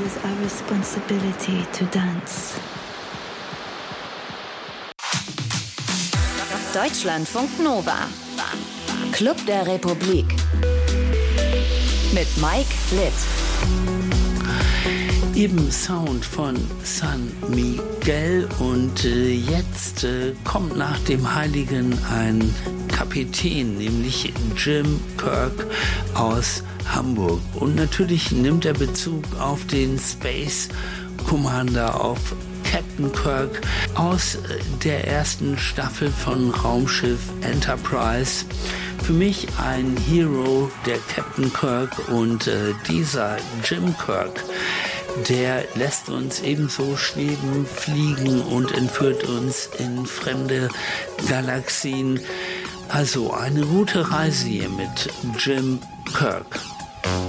is our responsibility to dance. Deutschlandfunk Nova. Club der Republik. Mit Mike Litt. Eben Sound von San Miguel und jetzt kommt nach dem Heiligen ein Kapitän, nämlich Jim Kirk aus Hamburg. Und natürlich nimmt er Bezug auf den Space Commander, auf Captain Kirk aus der ersten Staffel von Raumschiff Enterprise. Für mich ein Hero, der Captain Kirk, und dieser Jim Kirk, der lässt uns ebenso schweben, fliegen und entführt uns in fremde Galaxien. Also eine gute Reise hier mit Jim Kirk.